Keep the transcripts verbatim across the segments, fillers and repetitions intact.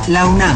La UNAM.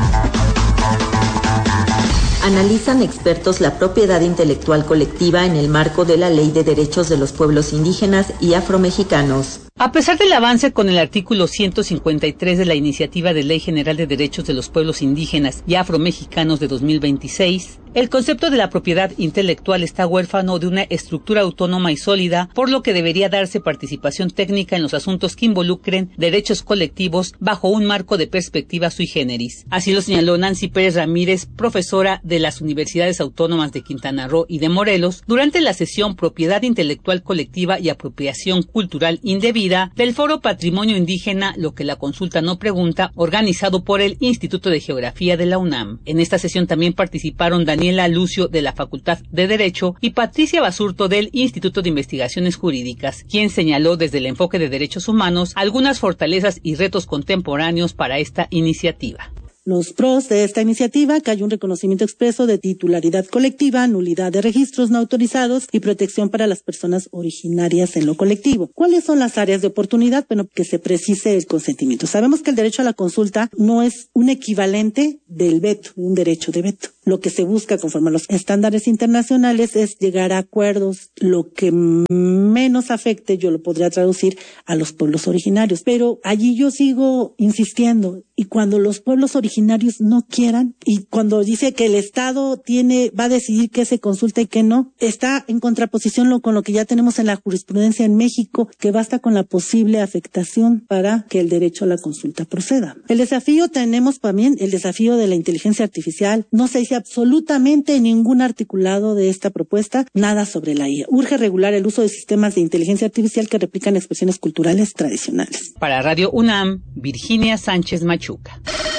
Analizan expertos la propiedad intelectual colectiva en el marco de la Ley de Derechos de los Pueblos Indígenas y Afromexicanos. A pesar del avance con el artículo ciento cincuenta y tres de la Iniciativa de Ley General de Derechos de los Pueblos Indígenas y Afromexicanos de dos mil veintiséis, el concepto de la propiedad intelectual está huérfano de una estructura autónoma y sólida, por lo que debería darse participación técnica en los asuntos que involucren derechos colectivos bajo un marco de perspectiva sui generis. Así lo señaló Nancy Pérez Ramírez, profesora de las Universidades Autónomas de Quintana Roo y de Morelos, durante la sesión Propiedad Intelectual Colectiva y Apropiación Cultural Indebida del Foro Patrimonio Indígena, lo que la consulta no pregunta, organizado por el Instituto de Geografía de la UNAM. En esta sesión también participaron Daniel Daniela Lucio de la Facultad de Derecho y Patricia Basurto del Instituto de Investigaciones Jurídicas, quien señaló desde el enfoque de derechos humanos algunas fortalezas y retos contemporáneos para esta iniciativa. Los pros de esta iniciativa, que hay un reconocimiento expreso de titularidad colectiva, nulidad de registros no autorizados y protección para las personas originarias en lo colectivo. ¿Cuáles son las áreas de oportunidad? Bueno, que se precise el consentimiento. Sabemos que el derecho a la consulta no es un equivalente del veto, un derecho de veto. Lo que se busca conforme a los estándares internacionales es llegar a acuerdos, lo que menos afecte, yo lo podría traducir, a los pueblos originarios. Pero allí yo sigo insistiendo, y cuando los pueblos originarios no quieran, y cuando dice que el Estado tiene, va a decidir qué se consulta y qué no, está en contraposición lo, con lo que ya tenemos en la jurisprudencia en México, que basta con la posible afectación para que el derecho a la consulta proceda. El desafío tenemos también, el desafío de la inteligencia artificial. No se dice absolutamente en ningún articulado de esta propuesta nada sobre la I A. Urge regular el uso de sistemas de inteligencia artificial que replican expresiones culturales tradicionales. Para Radio UNAM, Virginia Sánchez Machuca.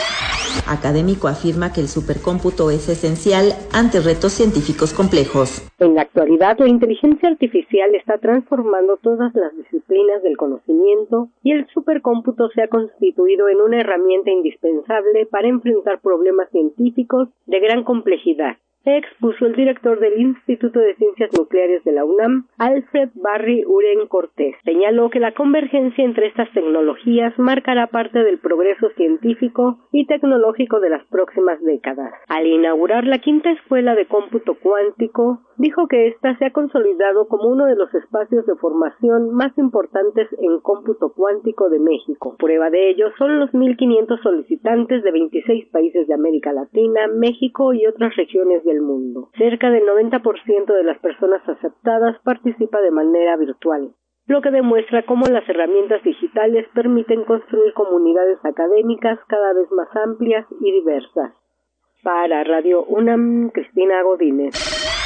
Académico afirma que el supercómputo es esencial ante retos científicos complejos. En la actualidad, la inteligencia artificial está transformando todas las disciplinas del conocimiento y el supercómputo se ha constituido en una herramienta indispensable para enfrentar problemas científicos de gran complejidad. Expuso el director del Instituto de Ciencias Nucleares de la UNAM, Alfred Barry Uren Cortés. Señaló que la convergencia entre estas tecnologías marcará parte del progreso científico y tecnológico de las próximas décadas. Al inaugurar la quinta escuela de cómputo cuántico, dijo que ésta se ha consolidado como uno de los espacios de formación más importantes en cómputo cuántico de México. Prueba de ello son los mil quinientos solicitantes de veintiséis países de América Latina, México y otras regiones del mundo. Cerca del noventa por ciento de las personas aceptadas participa de manera virtual, lo que demuestra cómo las herramientas digitales permiten construir comunidades académicas cada vez más amplias y diversas. Para Radio UNAM, Cristina Godínez.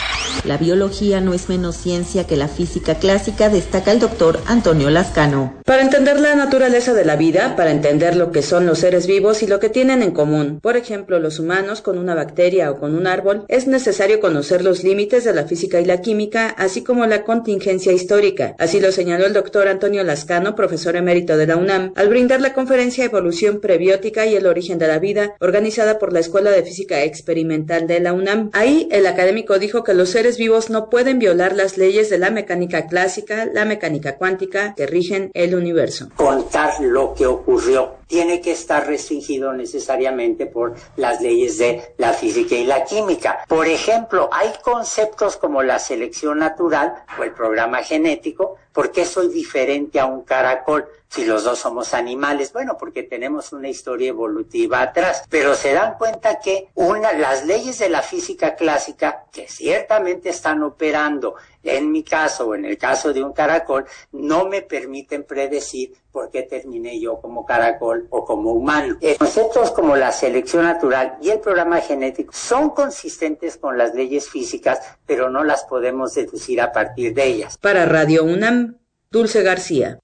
La biología no es menos ciencia que la física clásica, destaca el doctor Antonio Lascano. Para entender la naturaleza de la vida, para entender lo que son los seres vivos y lo que tienen en común, por ejemplo, los humanos con una bacteria o con un árbol, es necesario conocer los límites de la física y la química, así como la contingencia histórica. Así lo señaló el doctor Antonio Lascano, profesor emérito de la UNAM, al brindar la conferencia Evolución Prebiótica y el Origen de la Vida, organizada por la Escuela de Física Experimental de la UNAM. Ahí, el académico dijo que los seres vivos no pueden violar las leyes de la mecánica clásica, la mecánica cuántica, que rigen el universo. Contar lo que ocurrió tiene que estar restringido necesariamente por las leyes de la física y la química. Por ejemplo, hay conceptos como la selección natural o el programa genético. ¿Por qué soy diferente a un caracol si los dos somos animales? Bueno, porque tenemos una historia evolutiva atrás. Pero se dan cuenta que una, las leyes de la física clásica, que ciertamente están operando en mi caso o en el caso de un caracol, no me permiten predecir por qué terminé yo como caracol o como humano. Conceptos como la selección natural y el programa genético son consistentes con las leyes físicas, pero no las podemos deducir a partir de ellas. Para Radio UNAM, Dulce García.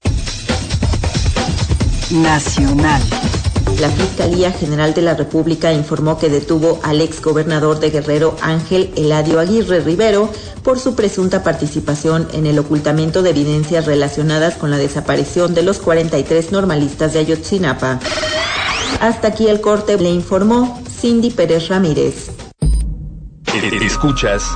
Nacional. La Fiscalía General de la República informó que detuvo al exgobernador de Guerrero, Ángel Eladio Aguirre Rivero, por su presunta participación en el ocultamiento de evidencias relacionadas con la desaparición de los cuarenta y tres normalistas de Ayotzinapa. Hasta aquí el corte, le informó Cindy Pérez Ramírez. Escuchas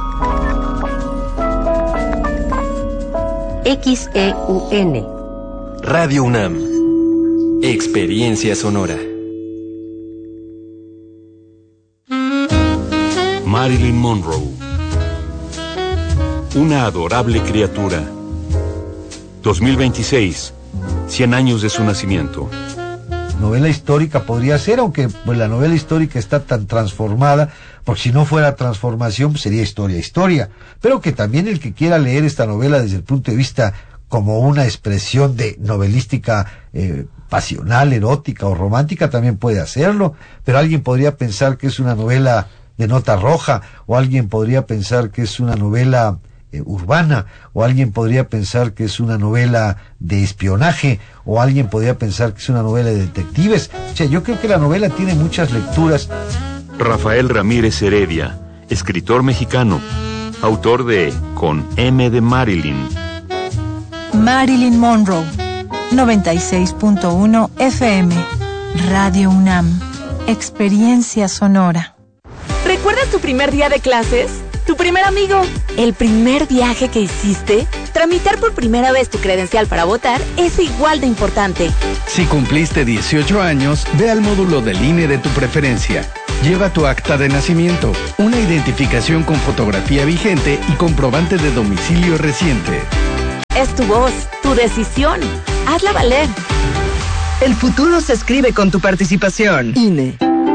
X E U N Radio UNAM. Experiencia sonora. Marilyn Monroe. Una adorable criatura. dos mil veintiséis, cien años de su nacimiento. Novela histórica podría ser, aunque pues la novela histórica está tan transformada, porque si no fuera transformación pues sería historia, historia. Pero que también el que quiera leer esta novela desde el punto de vista como una expresión de novelística eh, pasional, erótica o romántica también puede hacerlo, pero alguien podría pensar que es una novela de nota roja, o alguien podría pensar que es una novela eh, urbana, o alguien podría pensar que es una novela de espionaje, o alguien podría pensar que es una novela de detectives. O sea, yo creo que la novela tiene muchas lecturas. Rafael Ramírez Heredia, escritor mexicano, autor de Con M de Marilyn. Marilyn Monroe, noventa y seis punto uno F M, Radio UNAM, experiencia sonora. ¿Recuerdas tu primer día de clases? ¿Tu primer amigo? ¿El primer viaje que hiciste? Tramitar por primera vez tu credencial para votar es igual de importante. Si cumpliste dieciocho años, ve al módulo del I N E de tu preferencia. Lleva tu acta de nacimiento, una identificación con fotografía vigente y comprobante de domicilio reciente. Es tu voz, tu decisión. Hazla valer. El futuro se escribe con tu participación. I N E.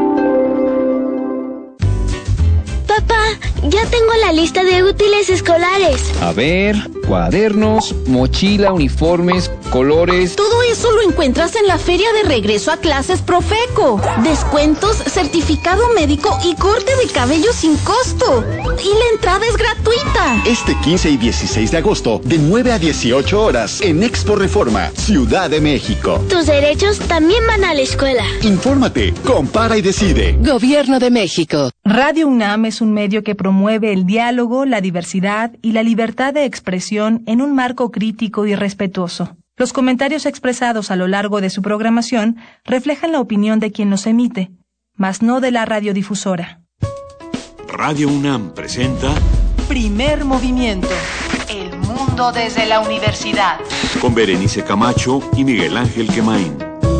Papá, ya tengo la lista de útiles escolares. A ver, cuadernos, mochila, uniformes, colores. Todo eso lo encuentras en la Feria de Regreso a Clases Profeco. Descuentos, certificado médico y corte de cabello sin costo. Y la entrada es gratuita. Este quince y dieciséis de agosto, de nueve a dieciocho horas, en Expo Reforma, Ciudad de México. Tus derechos también van a la escuela. Infórmate, compara y decide. Gobierno de México. Radio UNAM es un medio que promueve el diálogo, la diversidad y la libertad de expresión en un marco crítico y respetuoso. Los comentarios expresados a lo largo de su programación reflejan la opinión de quien los emite, mas no de la radiodifusora. Radio UNAM presenta Primer Movimiento. El mundo desde la universidad. Con Berenice Camacho y Miguel Ángel Quemain.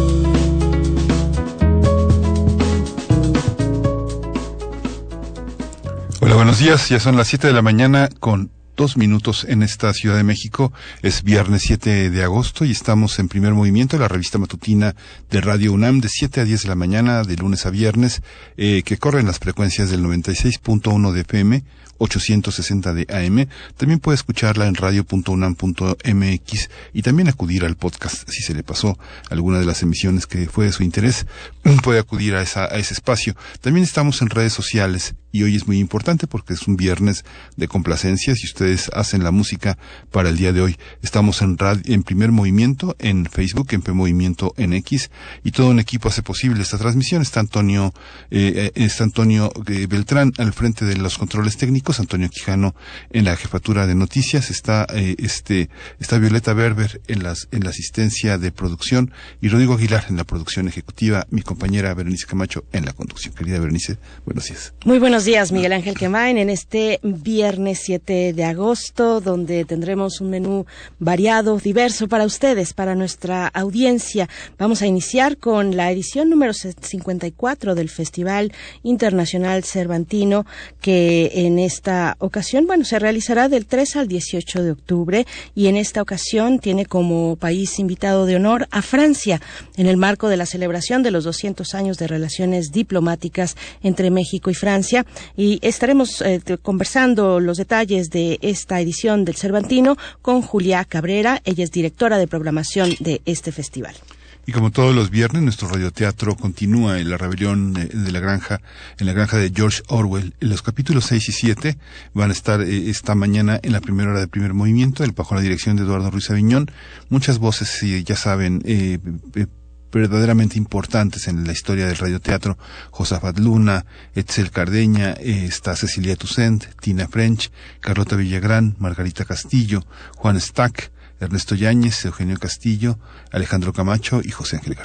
Hola, buenos días. Ya son las siete de la mañana con dos minutos en esta Ciudad de México. Es viernes siete de agosto y estamos en Primer Movimiento, la revista matutina de Radio UNAM, de siete a diez de la mañana, de lunes a viernes, eh, que corre en las frecuencias del noventa y seis punto uno de F M, ochocientos sesenta de A M. También puede escucharla en radio punto unam punto m x y también acudir al podcast. Si se le pasó alguna de las emisiones que fue de su interés, puede acudir a, esa, a ese espacio. También estamos en redes sociales y hoy es muy importante porque es un viernes de complacencias y ustedes hacen la música para el día de hoy. Estamos en, radio, en Primer Movimiento, en Facebook, en P Movimiento en X, y todo un equipo hace posible esta transmisión. Está Antonio, eh, está Antonio eh, Beltrán al frente de los controles técnicos, Antonio Quijano en la jefatura de noticias, está eh, este está Violeta Berber en las en la asistencia de producción y Rodrigo Aguilar en la producción ejecutiva, mi compañera Berenice Camacho en la conducción. Querida Berenice, buenos días. Muy buenos días, Miguel Ángel Quemain, en este viernes siete de agosto, donde tendremos un menú variado, diverso para ustedes, para nuestra audiencia. Vamos a iniciar con la edición número cincuenta y cuatro del Festival Internacional Cervantino, que en esta ocasión, bueno, se realizará del tres al dieciocho de octubre, y en esta ocasión tiene como país invitado de honor a Francia, en el marco de la celebración de los doscientos años de relaciones diplomáticas entre México y Francia. Y estaremos eh, conversando los detalles de esta edición del Cervantino con Julia Cabrera. Ella es directora de programación de este festival. Y como todos los viernes, nuestro radioteatro continúa en la rebelión de la granja, en la granja de George Orwell. Los capítulos seis y siete van a estar eh, esta mañana en la primera hora del Primer Movimiento, bajo la dirección de Eduardo Ruiz Aviñón. Muchas voces, eh, ya saben, eh, eh, verdaderamente importantes en la historia del radioteatro: Josafat Luna, Etzel Cardeña, eh, está Cecilia Toussaint, Tina French, Carlota Villagrán, Margarita Castillo, Juan Stack, Ernesto Yáñez, Eugenio Castillo, Alejandro Camacho y José Ángel García.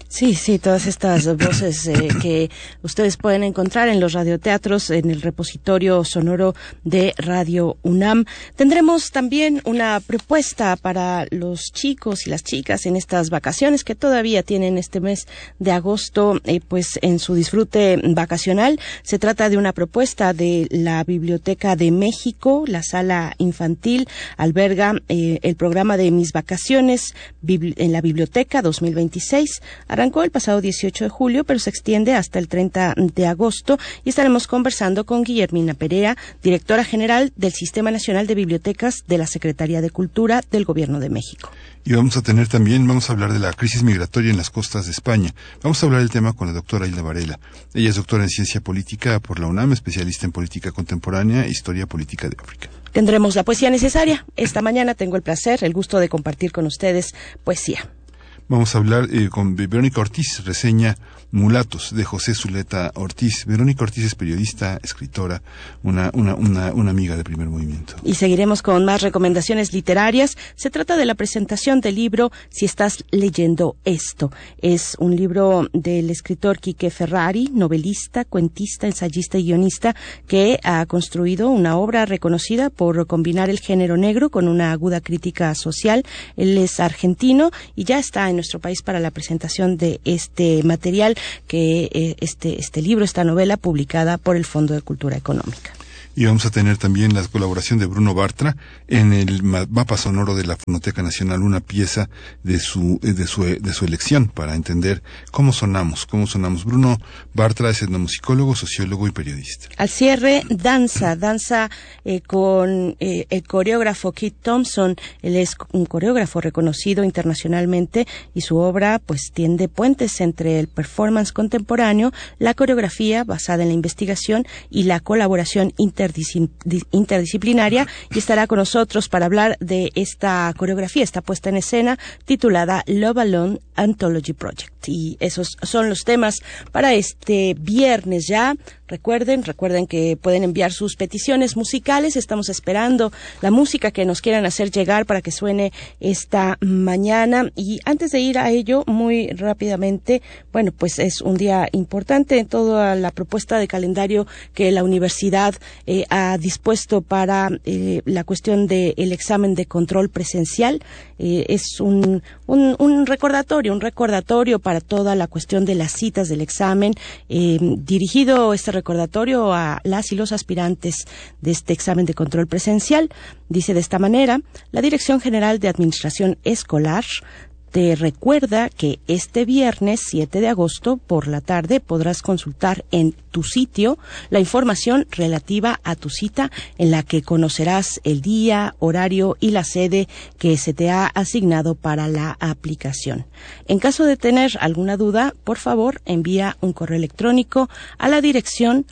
Sí, sí, todas estas voces eh, que ustedes pueden encontrar en los radioteatros, en el repositorio sonoro de Radio UNAM. Tendremos también una propuesta para los chicos y las chicas en estas vacaciones que todavía tienen este mes de agosto, eh, pues en su disfrute vacacional. Se trata de una propuesta de la Biblioteca de México. La sala infantil alberga eh, el programa de Mis Vacaciones en la Biblioteca dos mil veintiséis. Arrancó el pasado dieciocho de julio, pero se extiende hasta el treinta de agosto y estaremos conversando con Guillermina Perea, directora general del Sistema Nacional de Bibliotecas de la Secretaría de Cultura del Gobierno de México. Y vamos a tener también, vamos a hablar de la crisis migratoria en las costas de España. Vamos a hablar del tema con la doctora Hilda Varela. Ella es doctora en Ciencia Política por la UNAM, especialista en Política Contemporánea e Historia Política de África. Tendremos la poesía necesaria. Esta mañana tengo el placer, el gusto de compartir con ustedes poesía. Vamos a hablar eh, con Verónica Ortiz, reseña Mulatos, de José Zuleta Ortiz. Verónica Ortiz es periodista, escritora, una, una, una, una amiga de Primer Movimiento. Y seguiremos con más recomendaciones literarias. Se trata de la presentación del libro Si estás leyendo esto. Es un libro del escritor Quique Ferrari, novelista, cuentista, ensayista y guionista, que ha construido una obra reconocida por combinar el género negro con una aguda crítica social. Él es argentino y ya está en nuestro país para la presentación de este material, que eh, este este libro, esta novela publicada por el Fondo de Cultura Económica. Y vamos a tener también la colaboración de Bruno Bartra en el mapa sonoro de la Fonoteca Nacional, una pieza de su de su de su elección para entender cómo sonamos, cómo sonamos. Bruno Bartra es etnomusicólogo, sociólogo y periodista. Al cierre, danza, danza eh, con eh, el coreógrafo Keith Thompson. Él es un coreógrafo reconocido internacionalmente y su obra pues tiende puentes entre el performance contemporáneo, la coreografía basada en la investigación y la colaboración inter interdisciplinaria, y estará con nosotros para hablar de esta coreografía, esta puesta en escena titulada Love Alone Anthology Project. Y esos son los temas para este viernes ya. Recuerden, recuerden que pueden enviar sus peticiones musicales. Estamos esperando la música que nos quieran hacer llegar para que suene esta mañana. Y antes de ir a ello, muy rápidamente, bueno, pues es un día importante en toda la propuesta de calendario que la universidad eh, ha dispuesto para eh, la cuestión del examen de control presencial. Eh, es un, un, un recordatorio, un recordatorio para toda la cuestión de las citas del examen, eh, dirigido este recordatorio a las y los aspirantes de este examen de control presencial. Dice de esta manera: la Dirección General de Administración Escolar te recuerda que este viernes siete de agosto por la tarde podrás consultar en tu sitio la información relativa a tu cita, en la que conocerás el día, horario y la sede que se te ha asignado para la aplicación. En caso de tener alguna duda, por favor envía un correo electrónico a la dirección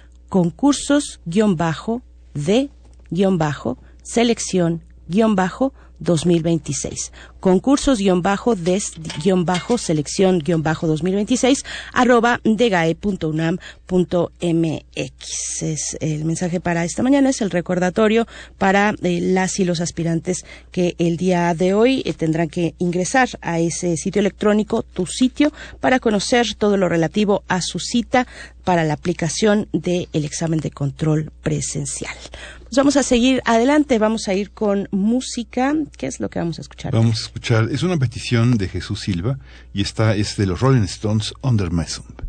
concursos-de-selección- dos mil veintiséis. Concursos-des-selección-dos mil veintiséis arroba degae punto unam punto mx. Es el mensaje para esta mañana, es el recordatorio para eh, las y los aspirantes que el día de hoy eh, tendrán que ingresar a ese sitio electrónico, tu sitio, para conocer todo lo relativo a su cita para la aplicación del examen de control presencial. Pues vamos a seguir adelante, vamos a ir con música. ¿Qué es lo que vamos a escuchar? Vamos a escuchar, es una petición de Jesús Silva y esta es de los Rolling Stones, Under My Thumb.